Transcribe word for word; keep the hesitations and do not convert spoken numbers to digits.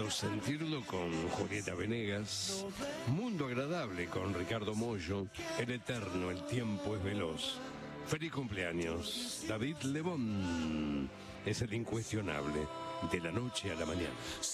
Puedo sentirlo con Julieta Venegas, Mundo Agradable con Ricardo Mollo, El Eterno, El Tiempo es Veloz. Feliz cumpleaños, David Lebón, es el incuestionable, de la noche a la mañana.